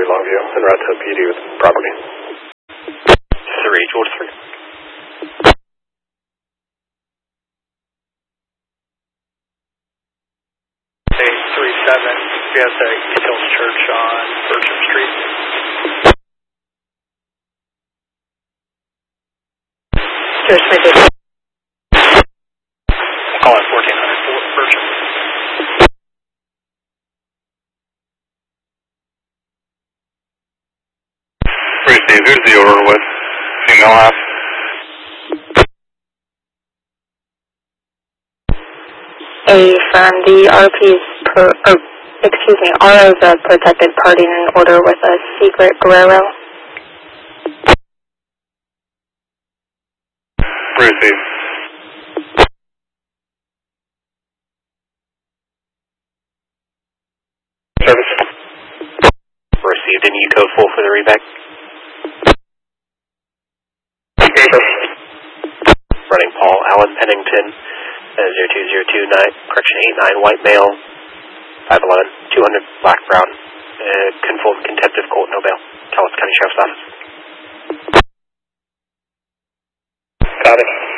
Longview, en route to PD with property. 3, George 3. Hey, 3-7, we have the East Hills Church on Bertram Street. Church Mayday. Call it 1400 Bertram. Steve, who's the order with? Female half? A from the RO's a protected party in order with a secret Guerrero. Receive. Service. Received. Any code 4 for the reback? Running Paul Allen Pennington, 02029, correction 89, white male, 5'11", 200, black, brown, conformed contempt of court, no bail, Tawas County Sheriff's Office. Copy.